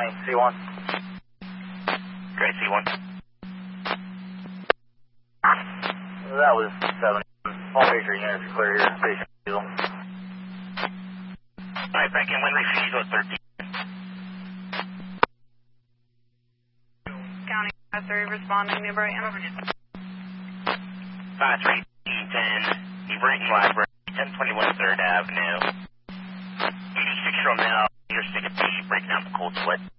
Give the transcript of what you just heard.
C1. Great, C1. That was 7. All major units clear here. Station diesel. Alright, back in Winley, Diesel 13. County 5-3 responding, New Brighton. 5-3, E10, New Brighton Library, 1021 3rd Avenue. 86 from now, you're sick of breaking out the cold sweat.